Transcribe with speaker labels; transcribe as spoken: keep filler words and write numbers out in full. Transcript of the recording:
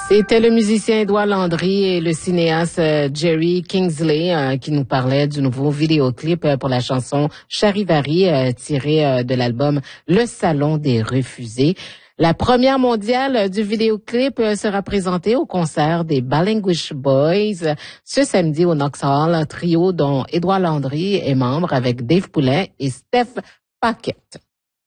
Speaker 1: C'était le musicien Édouard Landry et le cinéaste Jerry Kingsley euh, qui nous parlaient du nouveau vidéoclip pour la chanson Charivari euh, tiré euh, de l'album Le Salon des Refusés. La première mondiale du vidéoclip sera présentée au concert des Balinguish Boys ce samedi au Knox Hall, un trio dont Édouard Landry est membre avec Dave Poulin et Steph Paquette.